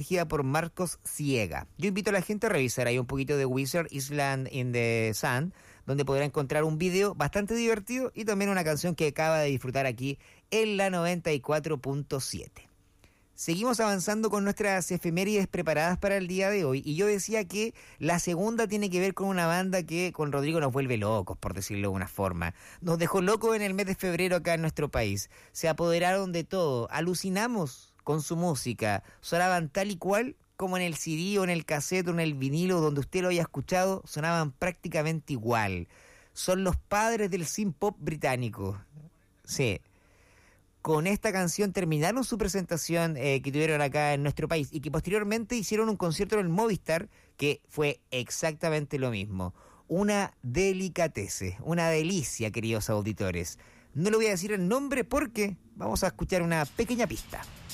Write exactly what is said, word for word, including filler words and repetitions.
dirigida por Marcos Siega. Yo invito a la gente a revisar ahí un poquito de Wizard Island in the Sun, donde podrá encontrar un video bastante divertido y también una canción que acaba de disfrutar aquí en la noventa y cuatro punto siete. Seguimos avanzando con nuestras efemérides preparadas para el día de hoy, y yo decía que la segunda tiene que ver con una banda que con Rodrigo nos vuelve locos, por decirlo de una forma. Nos dejó locos en el mes de febrero acá en nuestro país. Se apoderaron de todo, alucinamos con su música, sonaban tal y cual como en el C D o en el cassette o en el vinilo donde usted lo haya escuchado, sonaban prácticamente igual. Son los padres del synth pop británico. Sí. Con esta canción terminaron su presentación eh, que tuvieron acá en nuestro país y que posteriormente hicieron un concierto en el Movistar que fue exactamente lo mismo. Una delicatese, una delicia, queridos auditores. No le voy a decir el nombre porque vamos a escuchar una pequeña pista.